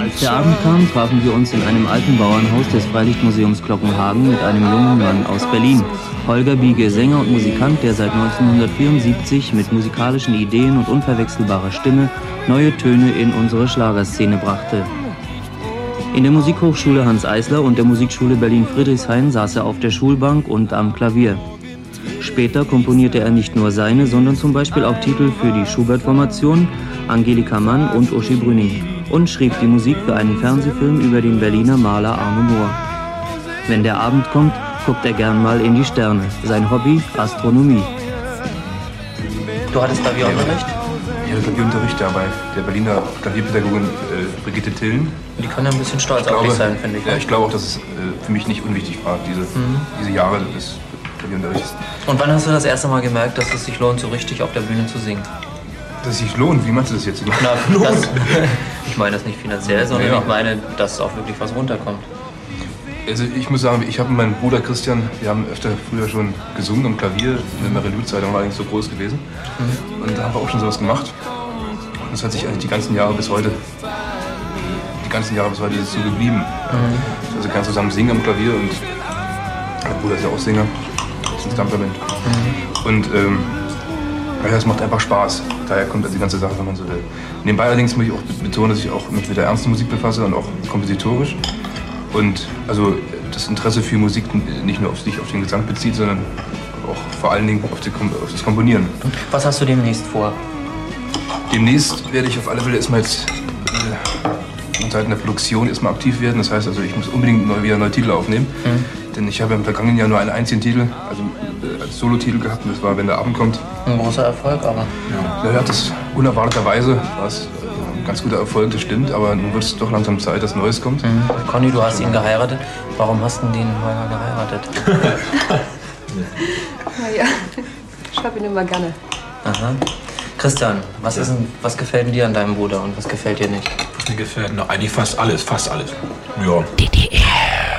Als der Abend kam, trafen wir uns in einem alten Bauernhaus des Freilichtmuseums Glockenhagen mit einem jungen Mann aus Berlin. Holger Biege, Sänger und Musikant, der seit 1974 mit musikalischen Ideen und unverwechselbarer Stimme neue Töne in unsere Schlagerszene brachte. In der Musikhochschule Hanns Eisler und der Musikschule Berlin-Friedrichshain saß er auf der Schulbank und am Klavier. Später komponierte er nicht nur seine, sondern zum Beispiel auch Titel für die Schubert-Formation, Angelika Mann und Uschi Brüning und schrieb die Musik für einen Fernsehfilm über den Berliner Maler Arno Mohr. Wenn der Abend kommt, guckt er gern mal in die Sterne. Sein Hobby, Astronomie. Du hattest Klavierunterricht? Ich hatte Klavierunterricht bei der Berliner Klavierpädagogin Brigitte Tillen. Die können ja ein bisschen stolz auf dich sein, finde ich. Ja, ich glaube auch, dass es für mich nicht unwichtig war, diese Jahre des Klavierunterrichts. Und wann hast du das erste Mal gemerkt, dass es sich lohnt, so richtig auf der Bühne zu singen? Dass es sich lohnt? Wie meinst du das jetzt? Ich meine das nicht finanziell, sondern ich meine, dass auch wirklich was runterkommt. Also ich muss sagen, ich habe mit meinem Bruder Christian, wir haben öfter früher schon gesungen am Klavier. In der Marilou-Zeit war eigentlich so groß gewesen. Und da haben wir auch schon sowas gemacht. Und das hat sich eigentlich die ganzen Jahre bis heute ist es so geblieben. Also ganz zusammen singen am Klavier und mein Bruder ist ja auch Sänger. Das ist ein Stammtalent. Und ja, es macht einfach Spaß. Daher kommt die ganze Sache, wenn man so will. Nebenbei allerdings muss ich auch betonen, dass ich auch mit der ernsten Musik befasse und auch kompositorisch. Und also das Interesse für Musik nicht nur sich auf den Gesang bezieht, sondern auch vor allen Dingen auf das Komponieren. Was hast du demnächst vor? Demnächst werde ich auf alle Fälle erstmal jetzt von Seiten der Produktion erstmal aktiv werden. Das heißt also, ich muss unbedingt wieder neue Titel aufnehmen. Denn ich habe im vergangenen Jahr nur einen einzigen Titel, also als Solo-Titel gehabt, und das war Wenn der Abend kommt. Ein großer Erfolg, aber. Ja, das unerwarteterweise war es ein ganz guter Erfolg, das stimmt, aber nun wird es doch langsam Zeit, dass Neues kommt. Conny, du hast ihn geheiratet. Warum hast du den Holger geheiratet? Naja, ich habe ihn immer gerne. Aha. Christian, was gefällt denn dir an deinem Bruder und was gefällt dir nicht? Was mir gefällt? Na, eigentlich fast alles, Ja. DDR.